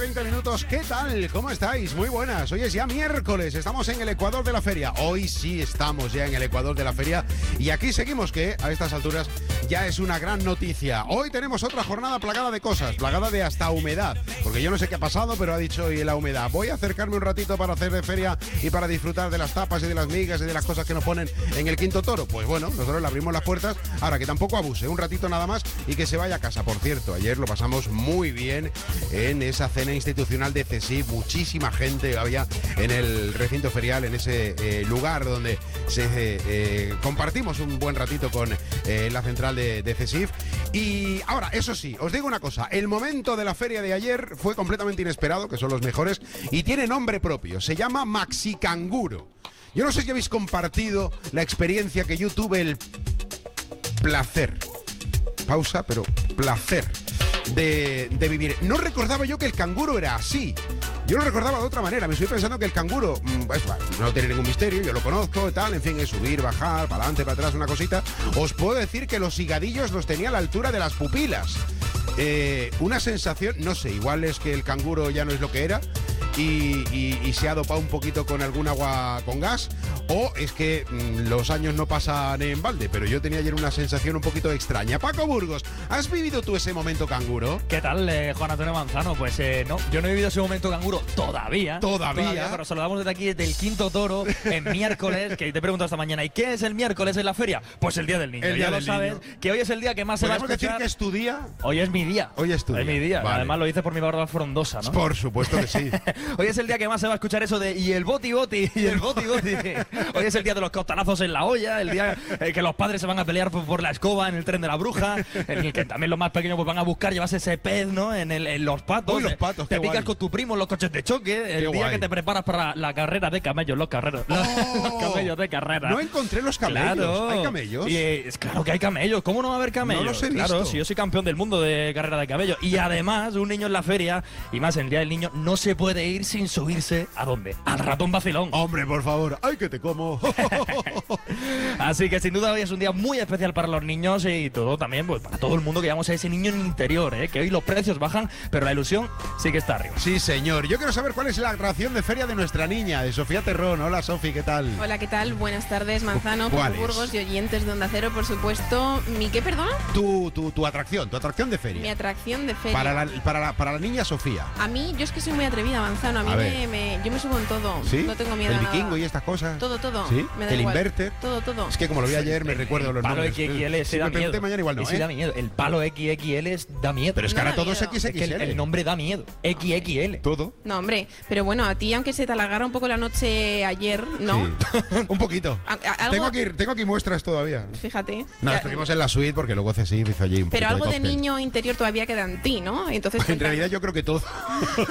20 minutos. ¿Qué tal? ¿Cómo estáis? Muy buenas. Hoy es ya miércoles. Estamos en el Ecuador de la feria. Hoy sí estamos ya en el Ecuador de la feria. Y aquí seguimos, que a estas alturas ya es una gran noticia. Hoy tenemos otra jornada plagada de cosas, plagada de hasta humedad. Porque yo no sé qué ha pasado, pero ha dicho hoy la humedad. Voy a acercarme un ratito para hacer de feria y para disfrutar de las tapas y de las migas y de las cosas que nos ponen en el Quinto Toro. Pues bueno, nosotros le abrimos las puertas. Ahora que tampoco abuse, un ratito nada más y que se vaya a casa. Por cierto, ayer lo pasamos muy bien en esa cena institucional de CSIF. Muchísima gente había en el recinto ferial, en ese lugar donde compartimos un buen ratito con la central de CSIF. Y ahora, eso sí, os digo una cosa, el momento de la feria de ayer fue completamente inesperado, que son los mejores, y tiene nombre propio, se llama Maxi Canguro. Yo no sé si habéis compartido la experiencia que yo tuve, el placer, pausa, pero placer de vivir. No recordaba yo que el canguro era así. Yo lo recordaba de otra manera. Me estoy pensando que el canguro, pues, no tiene ningún misterio, yo lo conozco y tal, en fin, es subir, bajar, para adelante, para atrás, una cosita. Os puedo decir que los higadillos los tenía a la altura de las pupilas. Una sensación, no sé, igual es que el canguro ya no es lo que era y se ha dopado un poquito con algún agua con gas, o es que los años no pasan en balde, pero yo tenía ayer una sensación un poquito extraña. Paco Burgos, ¿has vivido tú ese momento canguro? ¿Qué tal, Juan Antonio Manzano? Pues no, yo no he vivido ese momento canguro todavía. Todavía. Pero saludamos desde aquí, desde el Quinto Toro, en miércoles, que te he preguntado esta mañana, ¿y qué es el miércoles en la feria? Pues el Día del Niño. Ya lo sabes, que hoy es el día que más se va a escuchar. ¿Podemos decir que es tu día? Hoy es mi día. Hoy es tu día. Es mi día. Vale. Además lo dices por mi barba frondosa, ¿no? Por supuesto que sí. Hoy es el día que más se va a escuchar eso de y el boti boti, y el boti boti. Hoy es el día de los costalazos en la olla, el día que los padres se van a pelear por la escoba en el tren de la bruja, en el que también los más pequeños pues van a buscar llevarse ese pez, ¿no? En los patos. Uy, los patos, te qué picas guay. con tu primo en los coches de choque, el Qué día guay. que te preparas para la carrera de camellos, los camellos de carrera. No encontré los camellos. Claro. ¿Hay camellos? Y es claro que hay camellos. ¿Cómo no va a haber camellos? No los he Claro, visto. si yo soy campeón del mundo de carrera de camellos. Y además, un niño en la feria, y más en el Día del Niño, no se puede ir sin subirse ¿a dónde? Al ratón vacilón. Hombre, por favor, ¡ay, que te como! Así que sin duda hoy es un día muy especial para los niños y todo también, pues para todo el mundo que llevamos a ese niño en el interior, que hoy los precios bajan, pero la ilusión sí que está arriba. Sí, señor. Yo quiero saber cuál es la atracción de feria de nuestra niña, de Sofía Terrón. Hola, Sofi, ¿qué tal? Hola, ¿qué tal? Buenas tardes, Manzano, ¿Cuál Paco es? Burgos y oyentes de Onda Cero, por supuesto. ¿Mi qué, perdón? Tu atracción de feria. Mi atracción de feria. Para la niña Sofía. A mí, yo es que soy muy atrevida, Manzano. A mí A ver. yo me subo en todo. ¿Sí? No tengo miedo El a nada. vikingo y estas cosas. Todo. ¿Sí? Me da El igual. inverter. Todo. Es que como lo vi ayer me recuerdo los Palo nombres. XXL, ese Si da me pregunté miedo. mañana igual no, Ese da miedo. El palo XXL da miedo. Pero es que No ahora da todo es miedo. XXL. es que el nombre da miedo. XXL. Todo. No, hombre. Pero bueno, a ti, aunque se te alargara un poco la noche ayer, ¿no? Sí. Un poquito. Algo- Tengo aquí muestras todavía. Fíjate. No, Ya- estuvimos en la suite porque luego CSIF hizo allí un pero poquito algo de cóctel. niño interior todavía queda en ti, ¿no? Entonces, En realidad yo creo que todo.